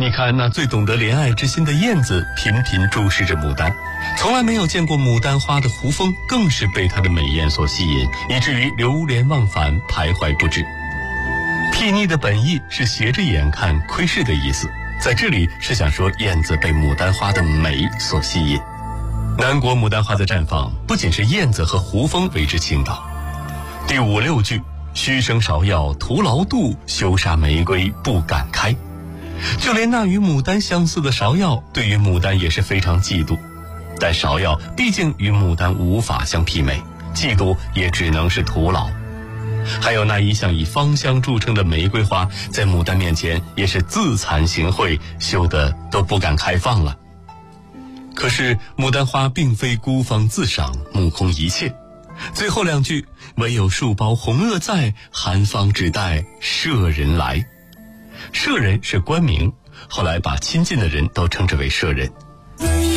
你看那最懂得怜爱之心的燕子频频注视着牡丹，从来没有见过牡丹花的胡蜂更是被它的美艳所吸引，以至于流连忘返，徘徊不止。睥睨的本意是斜着眼看，窥视的意思，在这里是想说燕子被牡丹花的美所吸引。南国牡丹花的绽放不仅是燕子和胡蜂为之倾倒，第5、6句虚声芍药徒劳度，羞杀玫瑰不敢开。就连那与牡丹相似的芍药，对于牡丹也是非常嫉妒，但芍药毕竟与牡丹无法相媲美，嫉妒也只能是徒劳。还有那一向以芳香著称的玫瑰花，在牡丹面前也是自惭形秽，羞得都不敢开放了。可是牡丹花并非孤芳自赏，目空一切，最后2句唯有树苞红萼在，寒芳只待舍人来。舍人是官名，后来把亲近的人都称之为舍人。